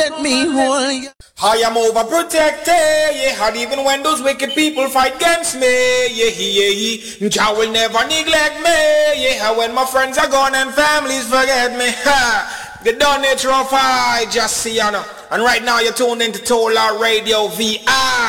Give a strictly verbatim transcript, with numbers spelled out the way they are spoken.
let me hold you. I am overprotected, yeah, and even when those wicked people fight against me, yeah, yeah, yeah, Jah will never neglect me, yeah, when my friends are gone and families forget me, ha, the done nature of I just see, you know, and right now you're tuned into Tolar Radio V I.